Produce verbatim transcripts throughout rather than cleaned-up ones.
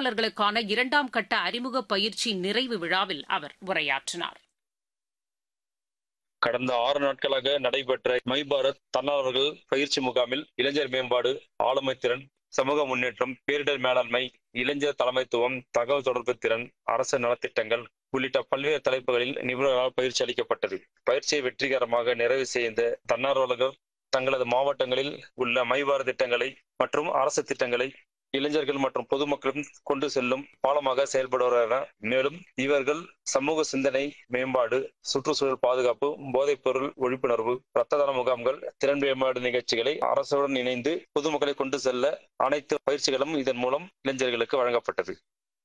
காவலர்களுக்கான இரண்டாம் கட்ட அறிமுக பயிற்சி நிறைவு விழாவில் அவர் உரையாற்றினார். கடந்த ஆறு நாட்களாக நடைபெற்ற மை பாரத் தன்னார்வலர்கள் பயிற்சி முகாமில் இளைஞர் மேம்பாடு, ஆளுமை திறன், சமூக முன்னேற்றம், பேரிடர் மேலாண்மை, இளைஞர் தலைமைத்துவம், தகவல் தொடர்பு திறன், அரசு நலத்திட்டங்கள் உள்ளிட்ட பல்வேறு தலைப்புகளில் நிபுணர்களால் பயிற்சி அளிக்கப்பட்டது. பயிற்சியை வெற்றிகரமாக நிறைவு செய்த தன்னார்வலர்கள் தங்களது மாவட்டங்களில் உள்ள மை பாரத் திட்டங்களை மற்றும் அரசு திட்டங்களை இளைஞர்கள் மற்றும் பொதுமக்களும் கொண்டு செல்லும் பாலமாக செயல்படுவார்கள். மேலும் இவர்கள் சமூக சிந்தனை மேம்பாடு, சுற்றுச்சூழல் பாதுகாப்பு, போதைப் பொருள் ஒழிப்புணர்வு, இரத்த தான முகாம்கள், திறன் மேம்பாடு நிகழ்ச்சிகளை அரசுடன் இணைந்து பொதுமக்களை கொண்டு செல்ல அனைத்து பயிற்சிகளும் இதன் மூலம் இளைஞர்களுக்கு வழங்கப்பட்டது.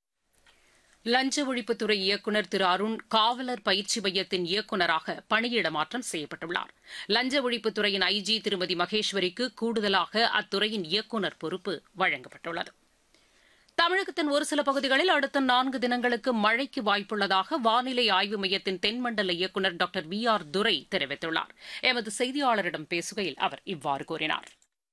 லஞ்ச ஒழிப்புத்துறை இயக்குநர் திரு அருண் காவலர் பயிற்சி மையத்தின் இயக்குநராக பணியிட மாற்றம் செய்யப்பட்டுள்ளார். லஞ்ச ஒழிப்புத்துறையின் ஐஜி திருமதி மகேஸ்வரிக்கு கூடுதலாக அத்துறையின் இயக்குநர் பொறுப்பு வழங்கப்பட்டுள்ளது. தமிழகத்தின் ஒரு சில பகுதிகளில் அடுத்த நான்கு தினங்களுக்கு மழைக்கு வாய்ப்புள்ளதாக வானிலை ஆய்வு மையத்தின் தென்மண்டல இயக்குநர் டாக்டர் வி ஆர் துரை தெரிவித்துள்ளார். எமது செய்தியாளரிடம் பேசுகையில் அவர் இவ்வாறு கூறினார்.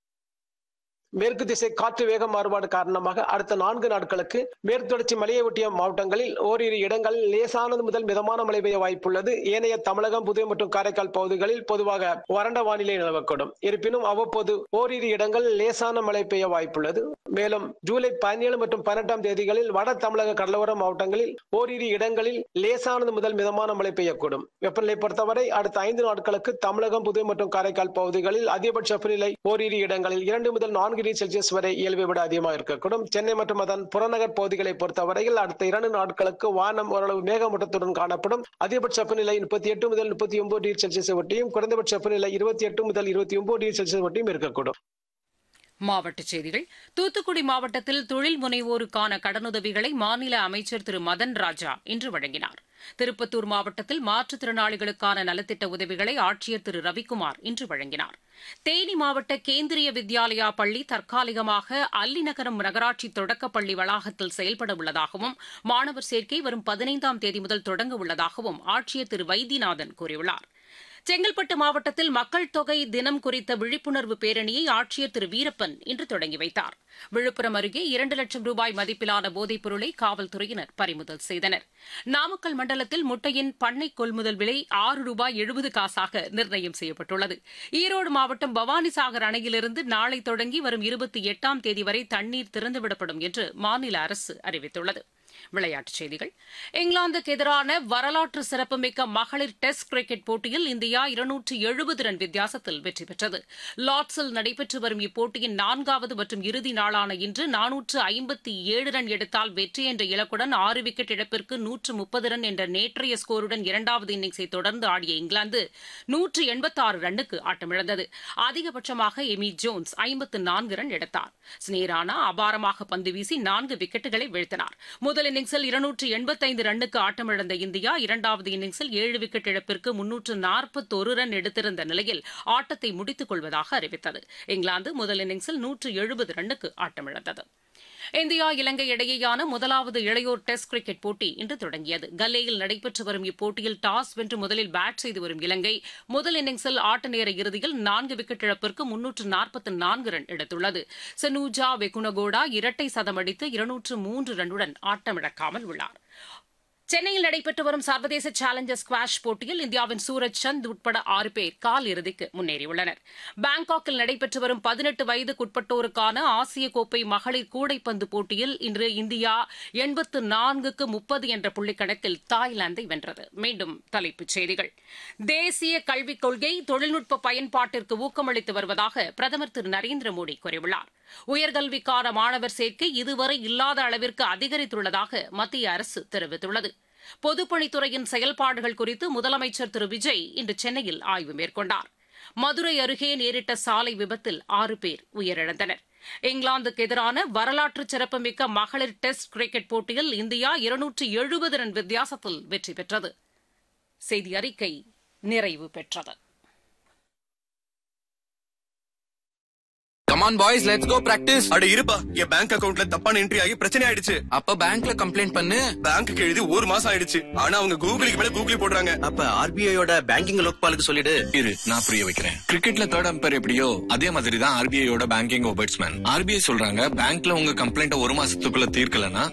மேற்கு திசை காற்று வேக மாறுபாடு காரணமாக அடுத்த நான்கு நாட்களுக்கு மேற்கு தொடர்ச்சி மலையை ஒட்டிய மாவட்டங்களில் ஓரிரு இடங்களில் லேசானது முதல் மிதமான மழை பெய்ய வாய்ப்புள்ளது. ஏனைய தமிழகம், புதுவை மற்றும் காரைக்கால் பகுதிகளில் பொதுவாக வறண்ட வானிலை நிலவக்கூடும். இருப்பினும் அவ்வப்போது ஓரிரு இடங்களில் லேசான மழை பெய்ய வாய்ப்புள்ளது. மேலும் ஜூலை பதினேழு மற்றும் பதினெட்டாம் தேதிகளில் வட தமிழக கடலோர மாவட்டங்களில் ஓரிரு இடங்களில் லேசானது முதல் மிதமான மழை பெய்யக்கூடும். வெப்பநிலை பொறுத்தவரை அடுத்த ஐந்து நாட்களுக்கு தமிழகம், புதுவை மற்றும் காரைக்கால் பகுதிகளில் அதிகபட்ச வெப்பநிலை ஓரிரு இடங்களில் இரண்டு முதல் நான்கு டிகிரி செல்சியஸ் வரை இயல்பை விட அதிகமாக இருக்கக்கூடும். சென்னை மற்றும் அதன் புறநகர் பகுதிகளை பொறுத்தவரையில் அடுத்த இரண்டு நாட்களுக்கு வானம் ஓரளவு மேகமூட்டத்துடன் காணப்படும். அதிகபட்ச வெப்பநிலை முப்பத்தி எட்டு முதல் முப்பத்தி ஒன்பது டிகிரி செல்சியஸ் ஒட்டியும், குறைந்தபட்ச வெப்பநிலை இருபத்தி எட்டு முதல் இருபத்தி ஒன்பது டிகிரி செல்சியஸ் ஒட்டியும் இருக்கக்கூடும். மாவட்டச் செய்திகள். தூத்துக்குடி மாவட்டத்தில் தொழில் முனைவோருக்கான கடனுதவிகளை மாநில அமைச்சர் திரு மதன் ராஜா இன்று வழங்கினார். திருப்பத்தூர் மாவட்டத்தில் மாற்றுத்திறனாளிகளுக்கான நலத்திட்ட உதவிகளை ஆட்சியர் திரு ரவிக்குமார் இன்று வழங்கினார். தேனி மாவட்ட கேந்திரிய வித்யாலயா பள்ளி தற்காலிகமாக அல்லிநகரம் நகராட்சி தொடக்கப்பள்ளி வளாகத்தில் செயல்பட உள்ளதாகவும் மாணவர் சேர்க்கை வரும் பதினைந்தாம் தேதி முதல் தொடங்க உள்ளதாகவும் ஆட்சியர் திரு வைத்தியநாதன் கூறியுள்ளார். செங்கல்பட்டு மாவட்டத்தில் மக்கள் தொகை தினம் குறித்த விழிப்புணர்வு பேரணியை ஆட்சியர் திரு வீரப்பன் இன்று தொடங்கி வைத்தார். விழுப்புரம் அருகே இரண்டு லட்சம் ரூபாய் மதிப்பிலான போதைப் பொருளை காவல்துறையினர் பறிமுதல் செய்தனர். நாமக்கல் மண்டலத்தில் முட்டையின் பண்ணை கொள்முதல் விலை ஆறு ரூபாய் எழுபது காசாக நிர்ணயம் செய்யப்பட்டுள்ளது. ஈரோடு மாவட்டம் பவானிசாகர் அணையிலிருந்து நாளை தொடங்கி வரும் இருபத்தி எட்டாம் தேதி வரை தண்ணீர் திறந்துவிடப்படும் என்று மாநில அரசு அறிவித்துள்ளது. விளையாட்டுச் செய்திகள். இங்கிலாந்துக்கு எதிரான வரலாற்று சிறப்புமிக்க மகளிர் டெஸ்ட் கிரிக்கெட் போட்டியில் இந்தியா இருநூற்று எழுபது ரன் வித்தியாசத்தில் வெற்றி பெற்றது. லார்ட்ஸில் நடைபெற்று வரும் இப்போட்டியின் நான்காவது மற்றும் இறுதி நாளான இன்று நானூற்று ஐம்பத்தி ஏழு ரன் எடுத்தால் வெற்றி என்ற இலக்குடன் ஆறு விக்கெட் இழப்பிற்கு நூற்று முப்பது ரன் என்ற நேற்றைய ஸ்கோருடன் இரண்டாவது இன்னிங்ஸை தொடர்ந்து ஆடிய இங்கிலாந்து நூற்று எண்பத்தாறு ரன்னுக்கு ஆட்டமிழந்தது. அதிகபட்சமாக எமி ஜோன்ஸ் ஐம்பத்து நான்கு ரன் எடுத்தார். ஸ்னேரானா அபாரமாக பந்து வீசி நான்கு விக்கெட்டுகளை வீழ்த்தினார். முதல் இன்னிங்ஸில் இருநூற்று எண்பத்தைந்து ரன்னுக்கு ஆட்டமிழந்த இந்தியா இரண்டாவது இன்னிங்ஸில் ஏழு விக்கெட் இழப்பிற்கு முன்னூற்று நாற்பத்தொரு ரன் எடுத்திருந்த நிலையில் ஆட்டத்தை முடித்துக் கொள்வதாக அறிவித்தது. இங்கிலாந்து முதல் இன்னிங்ஸில் நூற்று எழுபது ரன்னுக்கு ஆட்டமிழந்தது. இந்தியா இலங்கை இடையேயான முதலாவது இளையோர் டெஸ்ட் கிரிக்கெட் போட்டி இன்று தொடங்கியது. கல்லேயில் நடைபெற்று வரும் இப்போட்டியில் டாஸ் வென்று முதலில் பேட் செய்து வரும் இலங்கை முதல் இன்னிங்ஸில் ஆட்ட நேர இறுதியில் நான்கு விக்கெட் இழப்பிற்கு முன்னூற்று நாற்பத்தி நான்கு ரன் எடுத்துள்ளது. சனூஜா வெகுனகோடா இரட்டை சதம் அடித்து இருநூற்று மூன்று ரன்னுடன் ஆட்டமிழக்காமல் உள்ளார். சென்னையில் நடைபெற்று வரும் சர்வதேச சேலஞ்சர் ஸ்குவாஷ் போட்டியில் இந்தியாவின் சூரஜ் சந்த் உட்பட ஆறு பேர் கால் இறுதிக்கு முன்னேறியுள்ளனர். பாங்காக்கில் நடைபெற்று வரும் பதினெட்டு வயதுக்குட்பட்டோருக்கான ஆசிய கோப்பை மகளிர் கூடைப்பந்து போட்டியில் இன்று இந்தியா எண்பத்து நான்குக்கு முப்பது என்ற புள்ளிக்கணக்கில் தாய்லாந்தை வென்றது. மீண்டும் தலைப்புச் செய்திகள். தேசிய கல்விக் கொள்கை தொழில்நுட்ப பயன்பாட்டிற்கு ஊக்கமளித்து வருவதாக பிரதமர் திரு நரேந்திர மோடி கூறியுள்ளார். உயர்கல்விக்கான மாணவர் சேர்க்கை இதுவரை இல்லாத அளவிற்கு அதிகரித்துள்ளதாக மத்திய அரசு தெரிவித்துள்ளது. பொதுப்பணித்துறையின் செயல்பாடுகள் குறித்து முதலமைச்சர் திரு விஜய் இன்று சென்னையில் ஆய்வு மேற்கொண்டார். மதுரை அருகே நேரிட்ட சாலை விபத்தில் ஆறு பேர் உயிரிழந்தனர். இங்கிலாந்துக்கு எதிரான வரலாற்று சிறப்புமிக்க மகளிர் டெஸ்ட் கிரிக்கெட் போட்டியில் இந்தியா இருநூற்று எழுபது ரன் வித்தியாசத்தில் வெற்றி பெற்றது. செய்தி அறிக்கை நிறைவு பெற்றது. Come on boys, let's go practice. அட இருப்பா, என் பேங்க் அக்கவுண்ட்ல தப்பான என்ட்ரி ஆகி பிரச்சனை ஆயிடுச்சு. அப்ப பேங்க்ல கம்ப்ளைண்ட் பண்ணு. பேங்க்கு எழுதி ஒரு மாசம் ஆயிடுச்சு. ஆனா அவங்க கூகுளுக்கு மேல கூகுளி போடுறாங்க. அப்ப ஆர்பிஐயோட பேங்கிங் லோக்பாலுக்கு சொல்லிடு. இரு, நான் புரிய வைக்கிறேன். கிரிக்கெட்ல தேர்ட் அம்பையர் எப்படியோ அதே மாதிரி தான் ஆர்பிஐயோட பேங்கிங் ஒபர்ட்ஸ்மேன். ஆர்பிஐ சொல்றாங்க பேங்க்ல உங்க கம்ப்ளைண்ட் ஒரு மாசத்துக்குள்ள தீர்க்கலனா